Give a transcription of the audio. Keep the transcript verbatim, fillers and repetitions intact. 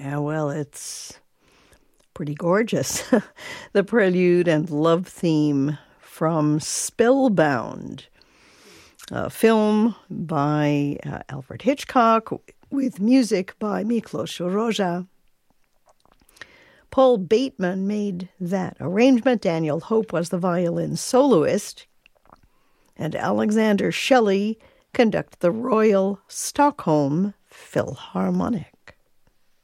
Yeah, well, it's pretty gorgeous. The prelude and love theme from Spellbound, a film by uh, Alfred Hitchcock with music by Miklos Rozsa. Paul Bateman made that arrangement. Daniel Hope was the violin soloist. And Alexander Shelley conducted the Royal Stockholm Philharmonic.